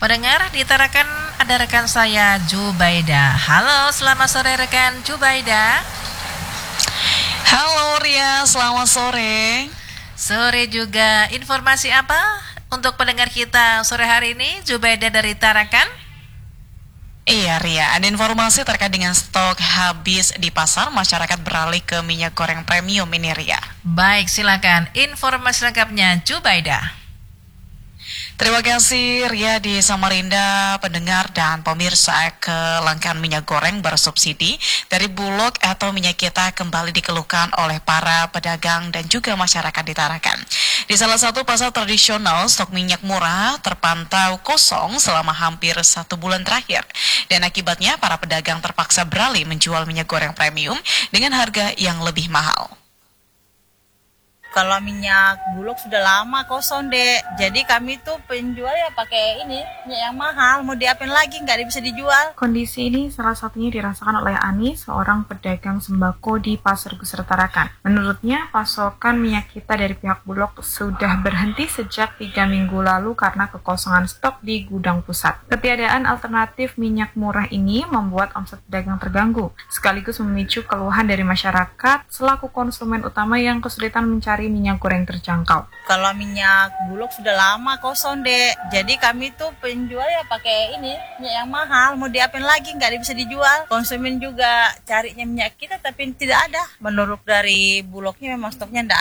Pendengar, di Tarakan ada rekan saya Jubaida. Halo, selamat sore rekan Jubaida. Halo Ria, selamat sore. Sore juga, informasi apa untuk pendengar kita sore hari ini? Jubaida dari Tarakan. Iya Ria, ada informasi terkait dengan stok habis di pasar, masyarakat beralih ke minyak goreng premium ini Ria. Baik, silakan informasi lengkapnya Jubaida. Terima kasih Ria di Samarinda, pendengar dan pemirsa. Kelangkaan minyak goreng bersubsidi dari Bulog atau minyak kita kembali dikeluhkan oleh para pedagang dan juga masyarakat di Tarakan. Di salah satu pasar tradisional, stok minyak murah terpantau kosong selama hampir 1 bulan terakhir. Dan akibatnya para pedagang terpaksa beralih menjual minyak goreng premium dengan harga yang lebih mahal. Kalau minyak bulog sudah lama kosong dek, jadi kami tuh penjual ya pakai ini minyak yang mahal, mau diapain lagi nggak bisa dijual. Kondisi ini salah satunya dirasakan oleh Ani, seorang pedagang sembako di Pasar Gusar Tarakan. Menurutnya, pasokan minyak kita dari pihak Bulog sudah berhenti sejak 3 minggu lalu karena kekosongan stok di gudang pusat. Ketiadaan alternatif minyak murah ini membuat omset pedagang terganggu, sekaligus memicu keluhan dari masyarakat selaku konsumen utama yang kesulitan mencari minyak goreng terjangkau. Kalau minyak bulog sudah lama kosong dek, jadi kami tuh penjual ya pakai ini minyak yang mahal, mau diapain lagi nggak bisa dijual. Konsumen juga carinya minyak kita tapi tidak ada. Menurut dari bulognya memang stoknya tidak